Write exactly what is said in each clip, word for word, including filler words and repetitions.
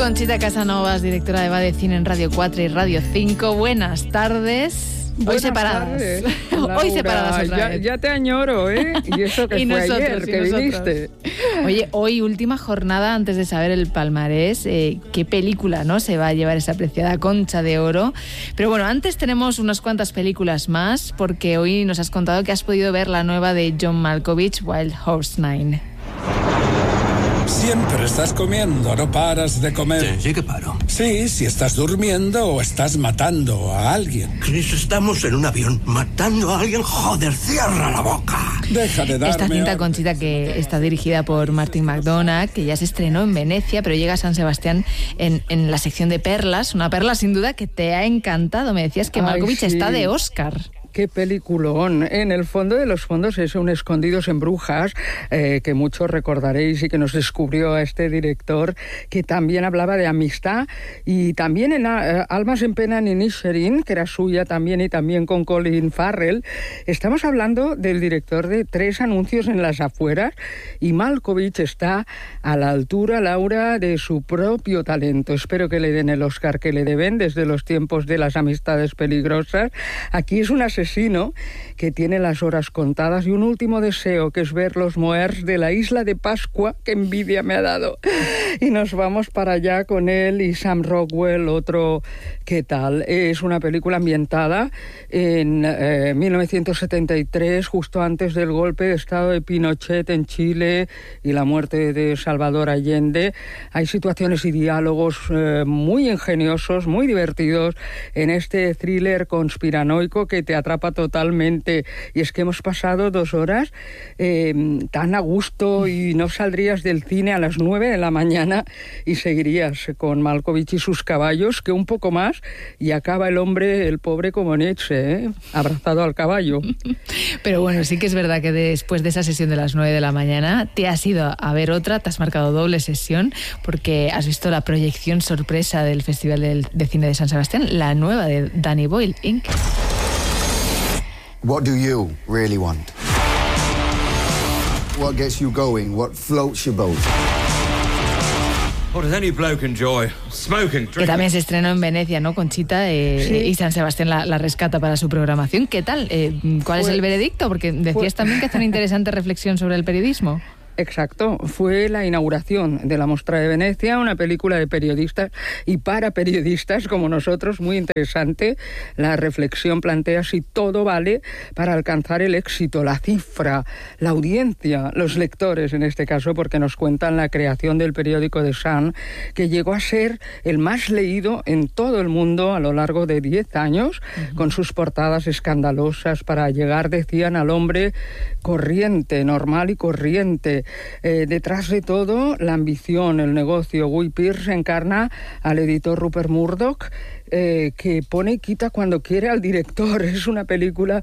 Conchita Casanovas, directora de Va de Cine en Radio cuatro y Radio cinco. Buenas tardes. Hoy separadas. Tardes, Hoy separadas otra ya, vez. ya te añoro, ¿eh? Y eso que y fue nosotros, ayer, y que nosotros. viniste. Oye, hoy última jornada antes de saber el palmarés. Eh, ¿Qué película, no, se va a llevar esa apreciada Concha de Oro? Pero bueno, antes tenemos unas cuantas películas más, porque hoy nos has contado que has podido ver la nueva de John Malkovich, Wild Horse Nine. Siempre estás comiendo, no paras de comer. Sí, sí que paro. Sí, si estás durmiendo o estás matando a alguien. Chris, estamos en un avión matando a alguien. Joder, cierra la boca. Deja de darme... Esta cinta, orden. Conchita, que está dirigida por Martin McDonagh, que ya se estrenó en Venecia, pero llega a San Sebastián en, en la sección de perlas. Una perla, sin duda, que te ha encantado. Me decías que Ay, Malkovich sí. está de Oscar. Qué peliculón. En el fondo de los fondos es un Escondidos en Brujas, eh, que muchos recordaréis y que nos descubrió a este director, que también hablaba de amistad, y también en uh, Almas en Pena en Inisherin, que era suya también, y también con Colin Farrell. Estamos hablando del director de Tres anuncios en las afueras, y Malkovich está a la altura, Laura, de su propio talento. Espero que le den el Oscar que le deben desde los tiempos de Las amistades peligrosas. Aquí es una asesino que tiene las horas contadas y un último deseo, que es ver los moers de la isla de Pascua. ¡Qué envidia me ha dado! Y nos vamos para allá con él y Sam Rockwell, otro. ¿Qué tal? Es una película ambientada en eh, mil novecientos setenta y tres, justo antes del golpe de estado de Pinochet en Chile y la muerte de Salvador Allende. Hay situaciones y diálogos eh, muy ingeniosos, muy divertidos en este thriller conspiranoico que te atrapa totalmente. Y es que hemos pasado dos horas eh, tan a gusto y no saldrías del cine a las nueve de la mañana y seguirías con Malkovich y sus caballos, que un poco más y acaba el hombre, el pobre, como Nietzsche, ¿eh? abrazado al caballo. Pero bueno, sí que es verdad que después de esa sesión de las nueve de la mañana te has ido a ver otra, te has marcado doble sesión, porque has visto la proyección sorpresa del Festival del- de Cine de San Sebastián, la nueva de Danny Boyle, incorporated. What do you really want? What gets you going? What floats your boat? What does any bloke enjoy? Smoking, Que drinking. también se estrenó en Venecia, ¿no, Conchita? Eh, Sí. Y San Sebastián la, la rescata para su programación. ¿Qué tal? Eh, ¿Cuál es Fue- el veredicto? Porque decías fue- también que hace una interesante reflexión sobre el periodismo. Exacto, fue la inauguración de la Mostra de Venecia, una película de periodistas y para periodistas como nosotros, muy interesante. La reflexión plantea si todo vale para alcanzar el éxito, la cifra, la audiencia, los lectores en este caso, porque nos cuentan la creación del periódico The Sun, que llegó a ser el más leído en todo el mundo a lo largo de diez años, uh-huh. con sus portadas escandalosas para llegar, decían, al hombre corriente, normal y corriente. Eh, detrás de todo, la ambición, el negocio. Guy Pearce encarna al editor Rupert Murdoch, eh, que pone y quita cuando quiere al director. Es una película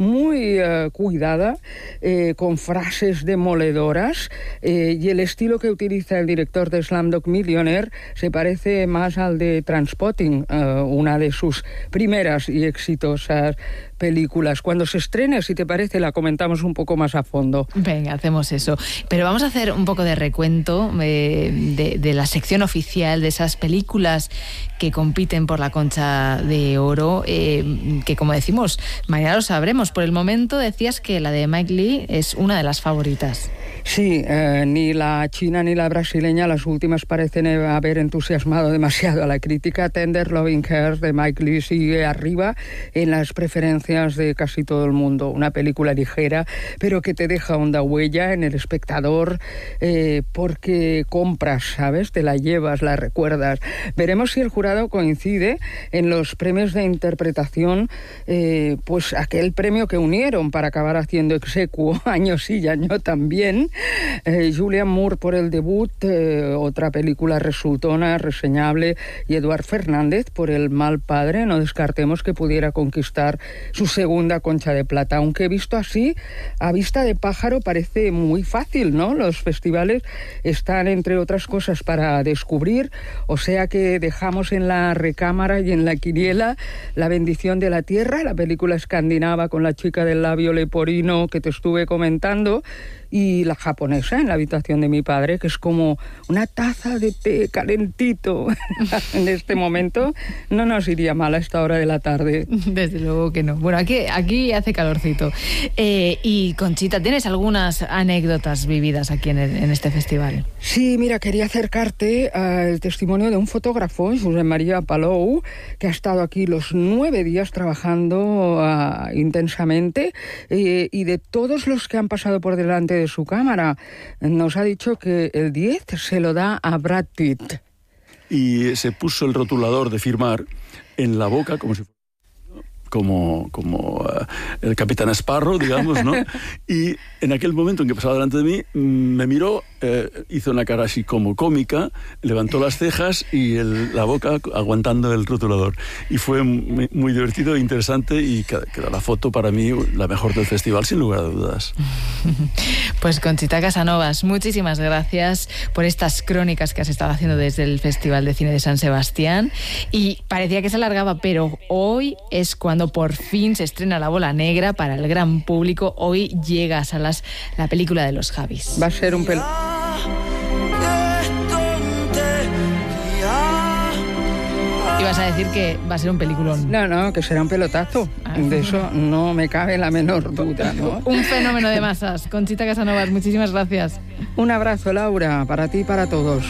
muy eh, cuidada, eh, con frases demoledoras, eh, y el estilo que utiliza el director de Slumdog Millionaire se parece más al de Trainspotting, eh, una de sus primeras y exitosas películas. Cuando se estrene, si te parece, la comentamos un poco más a fondo. Venga, hacemos eso. Pero vamos a hacer un poco de recuento eh, de, de la sección oficial, de esas películas que compiten por la Concha de Oro, eh, que, como decimos, mañana lo sabremos. Por el momento decías que la de Mike Leigh es una de las favoritas. Sí, eh, ni la china ni la brasileña, las últimas, parecen haber entusiasmado demasiado a la crítica. Tender Loving Care de Mike Leigh sigue arriba en las preferencias de casi todo el mundo. Una película ligera, pero que te deja honda huella en el espectador, eh, porque compras, ¿sabes? Te la llevas, la recuerdas. Veremos si el jurado coincide en los premios de interpretación, eh, pues aquel premio que unieron para acabar haciendo exequo año sí y año también. Eh, Julianne Moore por el debut, eh, otra película resultona, reseñable, y Eduard Fernández por El mal padre. No descartemos que pudiera conquistar su segunda Concha de Plata, aunque visto así, a vista de pájaro, parece muy fácil, ¿no? Los festivales están, entre otras cosas, para descubrir, o sea que dejamos en la recámara y en la quiniela La bendición de la tierra, la película escandinava con la chica del labio leporino que te estuve comentando, y La japonesa en la habitación de mi padre, que es como una taza de té calentito en este momento, no nos iría mal a esta hora de la tarde. Desde luego que no. Bueno, aquí, aquí hace calorcito. Eh, y Conchita, ¿tienes algunas anécdotas vividas aquí en, el, en este festival? Sí, mira, quería acercarte al testimonio de un fotógrafo, Josep María Palou, que ha estado aquí los nueve días trabajando uh, intensamente eh, y de todos los que han pasado por delante de su cámara, nos ha dicho que el diez se lo da a Brad Pitt. Y se puso el rotulador de firmar en la boca como si fuera como, como uh, el Capitán Sparrow, digamos, ¿no? Y en aquel momento en que pasaba delante de mí, me miró, eh, hizo una cara así como cómica, levantó las cejas y el, la boca aguantando el rotulador. Y fue muy, muy divertido e interesante, y quedó la foto para mí la mejor del festival, sin lugar a dudas. Pues Conchita Casanovas, muchísimas gracias por estas crónicas que has estado haciendo desde el Festival de Cine de San Sebastián. Y parecía que se alargaba, pero hoy es cuando por fin se estrena La Bola Negra para el gran público. Hoy llega a salas la película de los Javis. Va a ser un pel... Ibas a decir que va a ser un peliculón. No, no, que será un pelotazo. Ah. De eso no me cabe la menor duda, ¿no? Un fenómeno de masas. Conchita Casanovas, muchísimas gracias. Un abrazo, Laura, para ti y para todos.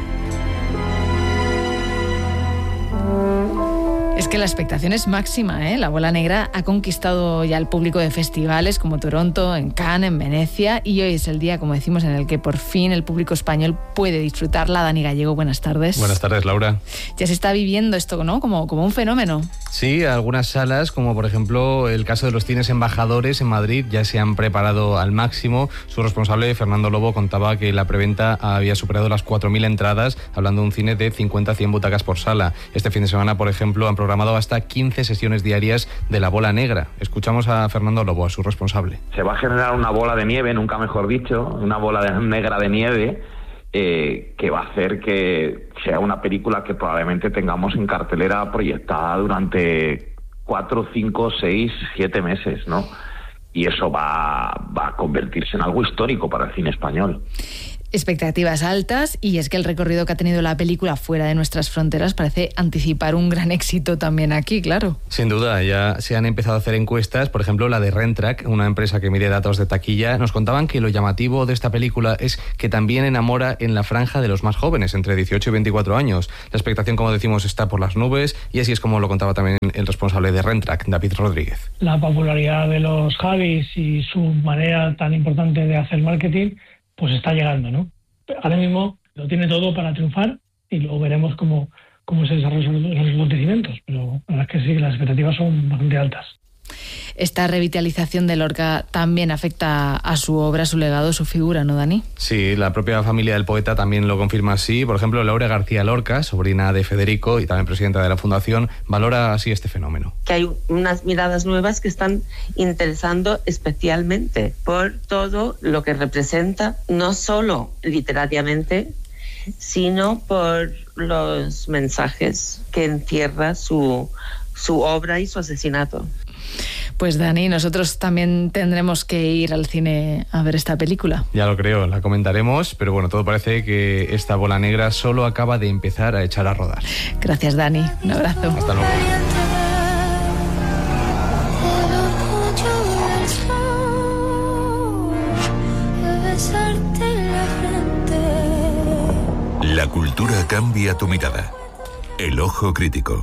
Es que la expectación es máxima, ¿eh? La Bola Negra ha conquistado ya el público de festivales como Toronto, en Cannes, en Venecia, y hoy es el día, como decimos, en el que por fin el público español puede disfrutarla. Dani Gallego, buenas tardes. Buenas tardes, Laura. Ya se está viviendo esto, ¿no? Como, como un fenómeno. Sí, algunas salas, como por ejemplo el caso de los cines Embajadores en Madrid, ya se han preparado al máximo. Su responsable, Fernando Lobo, contaba que la preventa había superado las cuatro mil entradas, hablando de un cine de cincuenta a cien butacas por sala. Este fin de semana, por ejemplo, han programado hasta quince sesiones diarias de La Bola Negra. Escuchamos a Fernando Lobo, a su responsable. Se va a generar una bola de nieve, nunca mejor dicho, una bola de negra de nieve, eh, que va a hacer que sea una película que probablemente tengamos en cartelera proyectada durante cuatro, cinco, seis, siete meses, ¿no? Y eso va, va a convertirse en algo histórico para el cine español. Expectativas altas, y es que el recorrido que ha tenido la película fuera de nuestras fronteras parece anticipar un gran éxito también aquí, claro. Sin duda, ya se han empezado a hacer encuestas, por ejemplo la de Rentrack, una empresa que mide datos de taquilla. Nos contaban que lo llamativo de esta película es que también enamora en la franja de los más jóvenes, entre dieciocho y veinticuatro años. La expectación, como decimos, está por las nubes, y así es como lo contaba también el responsable de Rentrack, David Rodríguez. La popularidad de los Javis y su manera tan importante de hacer marketing pues está llegando, ¿no? Ahora mismo lo tiene todo para triunfar, y luego veremos cómo, cómo se desarrollan los acontecimientos, pero la verdad es que sí, las expectativas son bastante altas. Esta revitalización de Lorca también afecta a su obra, su legado, su figura, ¿no, Dani? Sí, la propia familia del poeta también lo confirma así. Por ejemplo, Laura García Lorca, sobrina de Federico y también presidenta de la Fundación, valora así este fenómeno. Que hay unas miradas nuevas que están interesando especialmente por todo lo que representa, no solo literariamente, sino por los mensajes que encierra su, su obra y su asesinato. Pues Dani, nosotros también tendremos que ir al cine a ver esta película. Ya lo creo, la comentaremos, pero bueno, todo parece que esta Bola Negra solo acaba de empezar a echar a rodar. Gracias, Dani. Un abrazo. Hasta luego. La cultura cambia tu mirada. El ojo crítico.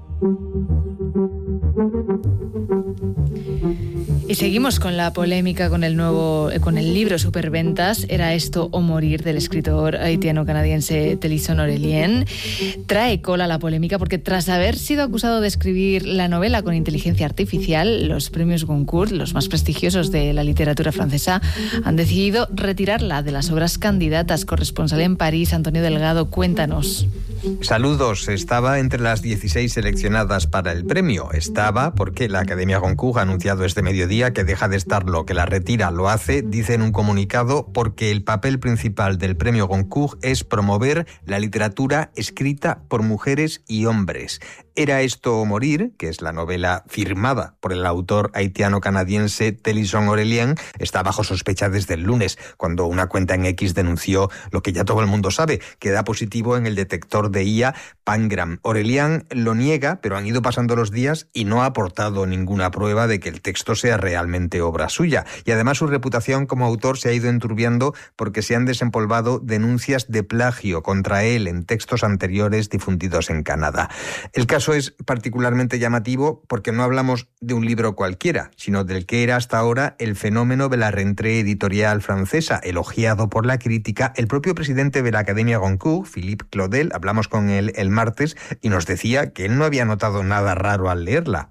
Y seguimos con la polémica con el nuevo, con el libro Superventas, Era esto o morir, del escritor haitiano-canadiense Télisson Aurélien. Trae cola la polémica porque tras haber sido acusado de escribir la novela con inteligencia artificial, los premios Goncourt, los más prestigiosos de la literatura francesa, han decidido retirarla de las obras candidatas. Corresponsal en París, Antonio Delgado, cuéntanos. Saludos. Estaba entre las dieciséis seleccionadas para el premio. Estaba porque la Academia Goncourt ha anunciado este mediodía que deja de estarlo, que la retira. Lo hace, dice en un comunicado, porque el papel principal del premio Goncourt es promover la literatura escrita por mujeres y hombres. Era esto o morir, que es la novela firmada por el autor haitiano-canadiense Télisson Aurélien, está bajo sospecha desde el lunes, cuando una cuenta en X denunció lo que ya todo el mundo sabe, que da positivo en el detector de I A Pangram. Aurélien lo niega, pero han ido pasando los días y no ha aportado ninguna prueba de que el texto sea realmente obra suya. Y además su reputación como autor se ha ido enturbiando porque se han desempolvado denuncias de plagio contra él en textos anteriores difundidos en Canadá. El caso es particularmente llamativo porque no hablamos de un libro cualquiera, sino del que era hasta ahora el fenómeno de la rentrée editorial francesa, elogiado por la crítica. El propio presidente de la Academia Goncourt, Philippe Claudel, hablamos con él el martes y nos decía que él no había notado nada raro al leerla.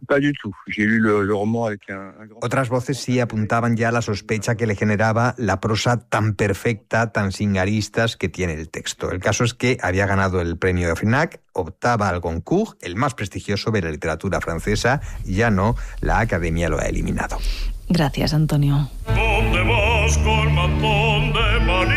Otras voces sí apuntaban ya a la sospecha que le generaba la prosa tan perfecta, tan sin aristas que tiene el texto. El caso es que había ganado el premio de FNAC, optaba al Goncourt, el más prestigioso de la literatura francesa, ya no, la Academia lo ha eliminado. Gracias, Antonio. ¿Dónde vas con mantón de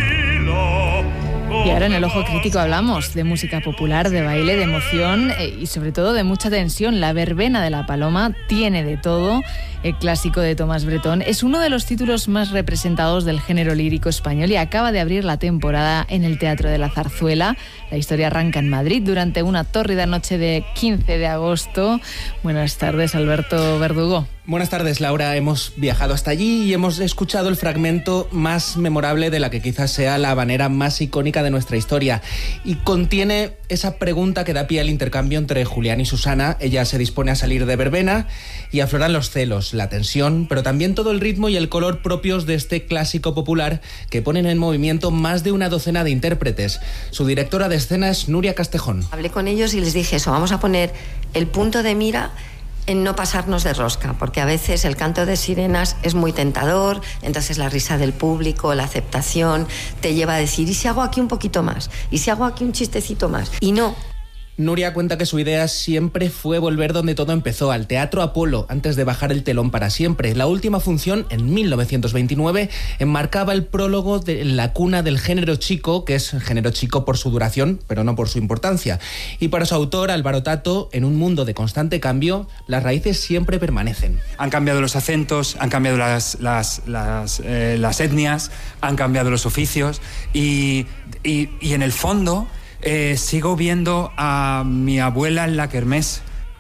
Manila? Y ahora en el Ojo Crítico hablamos de música popular, de baile, de emoción eh, y sobre todo de mucha tensión. La verbena de la Paloma tiene de todo. El clásico de Tomás Bretón es uno de los títulos más representados del género lírico español y acaba de abrir la temporada en el Teatro de la Zarzuela. La historia arranca en Madrid durante una tórrida noche de quince de agosto. Buenas tardes, Alberto Verdugo. Buenas tardes, Laura. Hemos viajado hasta allí y hemos escuchado el fragmento más memorable de la que quizás sea la habanera más icónica de nuestra historia. Y contiene esa pregunta que da pie al intercambio entre Julián y Susana. Ella se dispone a salir de verbena y afloran los celos, la tensión, pero también todo el ritmo y el color propios de este clásico popular que ponen en movimiento más de una docena de intérpretes. Su directora de escena es Nuria Castejón. Hablé con ellos y les dije eso, vamos a poner el punto de mira en no pasarnos de rosca, porque a veces el canto de sirenas es muy tentador, entonces la risa del público, la aceptación, te lleva a decir, ¿y si hago aquí un poquito más? ¿Y si hago aquí un chistecito más? Y no. Nuria cuenta que su idea siempre fue volver donde todo empezó, al Teatro Apolo, antes de bajar el telón para siempre. La última función, en mil novecientos veintinueve, enmarcaba el prólogo de la cuna del género chico, que es género chico por su duración, pero no por su importancia. Y para su autor, Álvaro Tato, en un mundo de constante cambio, las raíces siempre permanecen. Han cambiado los acentos, han cambiado las, las, las, eh, las etnias, han cambiado los oficios y, y, y en el fondo... Eh, sigo viendo a mi abuela en la kermés.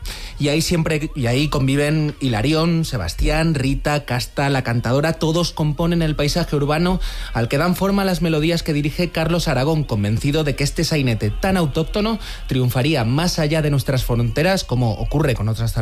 Y ahí siempre y ahí conviven Hilarión, Sebastián, Rita, Casta, la cantadora, todos componen el paisaje urbano al que dan forma las melodías que dirige Carlos Aragón, convencido de que este sainete tan autóctono triunfaría más allá de nuestras fronteras, como ocurre con otras